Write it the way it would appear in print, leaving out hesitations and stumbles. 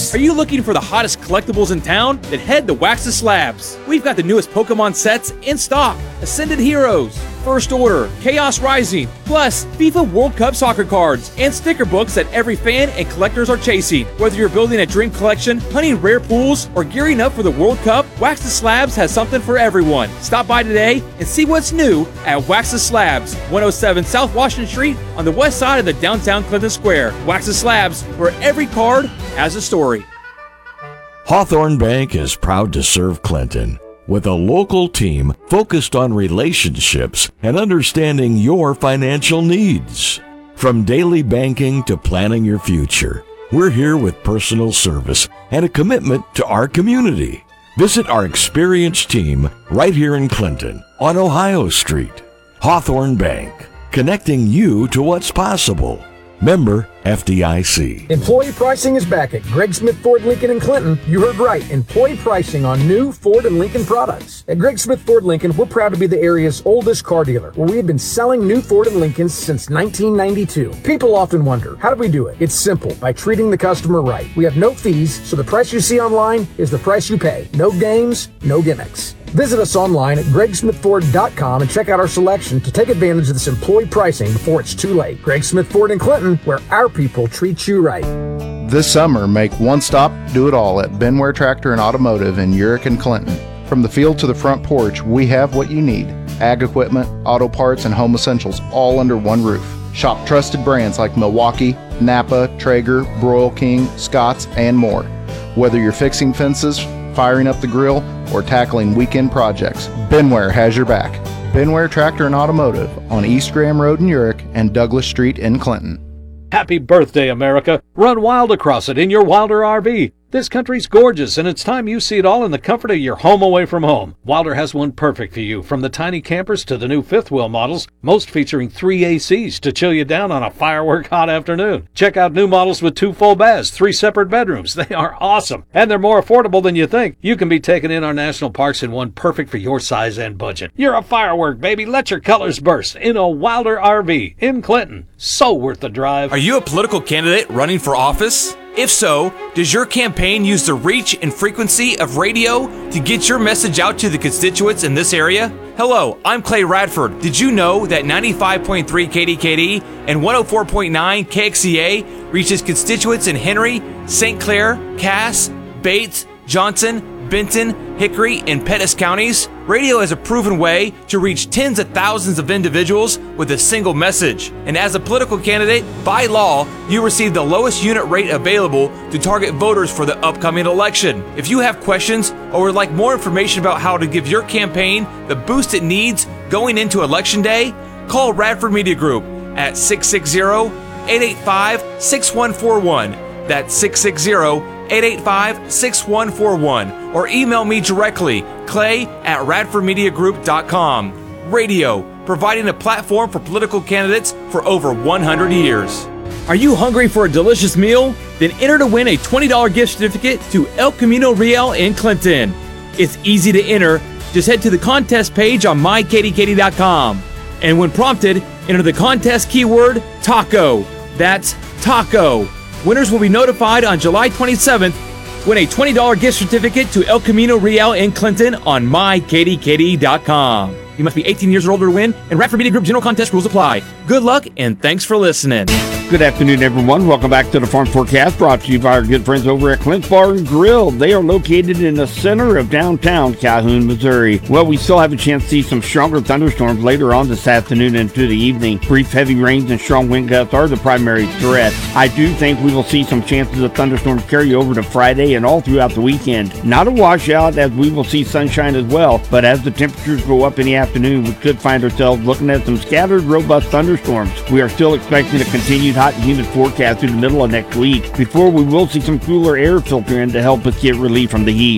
Are you looking for the hottest collectibles in town? Then head to Wax Slabs. We've got the newest Pokemon sets in stock. Ascended Heroes, First Order, Chaos Rising, plus FIFA World Cup soccer cards and sticker books that every fan and collectors are chasing. Whether you're building a dream collection, hunting rare pools, or gearing up for the World Cup, Wax Slabs has something for everyone. Stop by today and see what's new at Wax Slabs, 107 South Washington Street on the west side of the downtown Clinton Square. Wax Slabs, where every card has a story. Hawthorne Bank is proud to serve Clinton with a local team focused on relationships and understanding your financial needs. From daily banking to planning your future, we're here with personal service and a commitment to our community. Visit our experienced team right here in Clinton on Ohio Street. Hawthorne Bank, connecting you to what's possible. Member FDIC. Employee pricing is back at Greg Smith Ford Lincoln in Clinton. You heard right. Employee pricing on new Ford and Lincoln products. At Greg Smith Ford Lincoln, we're proud to be the area's oldest car dealer, where we have been selling new Ford and Lincolns since 1992. People often wonder, how do we do it? It's simple, by treating the customer right. We have no fees, so the price you see online is the price you pay. No games, no gimmicks. Visit us online at gregsmithford.com and check out our selection to take advantage of this employee pricing before it's too late. Greg Smith Ford in Clinton, where our people treat you right. This summer, make one stop, do it all at Benware Tractor and Automotive in Urick and Clinton. From the field to the front porch, we have what you need. Ag equipment, auto parts, and home essentials all under one roof. Shop trusted brands like Milwaukee, Napa, Traeger, Broil King, Scotts, and more. Whether you're fixing fences, firing up the grill, or tackling weekend projects, Benware has your back. Benware Tractor and Automotive on East Graham Road in Urick and Douglas Street in Clinton. Happy birthday, America. Run wild across it in your Wilder RV. This country's gorgeous, and it's time you see it all in the comfort of your home away from home. Wilder has one perfect for you, from the tiny campers to the new fifth wheel models, most featuring 3 ACs to chill you down on a firework hot afternoon. Check out new models with 2 full baths, 3 separate bedrooms. They are awesome, and they're more affordable than you think. You can be taken in our national parks in one perfect for your size and budget. You're a firework, baby. Let your colors burst in a Wilder RV in Clinton. So worth the drive. Are you a political candidate running for office? If so, does your campaign use the reach and frequency of radio to get your message out to the constituents in this area? Hello, I'm Clay Radford. Did you know that 95.3 KDKD and 104.9 KXCA reaches constituents in Henry, St. Clair, Cass, Bates, Johnson, Benton, Hickory, and Pettis counties? Radio is a proven way to reach tens of thousands of individuals with a single message. And as a political candidate, by law, you receive the lowest unit rate available to target voters for the upcoming election. If you have questions or would like more information about how to give your campaign the boost it needs going into Election Day, call Radford Media Group at 660-885-6141. That's 660-885-6141, or email me directly, clay@radfordmediagroup.com. Radio, providing a platform for political candidates for over 100 years. Are you hungry for a delicious meal? Then enter to win a $20 gift certificate to El Camino Real in Clinton. It's easy to enter. Just head to the contest page on mykdkd.com. And when prompted, enter the contest keyword taco. That's taco. Winners will be notified on July 27th. Win a $20 gift certificate to El Camino Real in Clinton on mykdkd.com. You must be 18 years or older to win, and Radford Media Group general contest rules apply. Good luck, and thanks for listening. Good afternoon, everyone. Welcome back to the Farm Forecast, brought to you by our good friends over at Clint's Bar and Grill. They are located in the center of downtown Calhoun, Missouri. Well, we still have a chance to see some stronger thunderstorms later on this afternoon into the evening. Brief heavy rains and strong wind gusts are the primary threat. I do think we will see some chances of thunderstorms carry over to Friday and all throughout the weekend. Not a washout, as we will see sunshine as well, but as the temperatures go up in the afternoon, we could find ourselves looking at some scattered, robust thunderstorms. We are still expecting a continued hot and humid forecast through the middle of next week before we will see some cooler air filter in to help us get relief from the heat.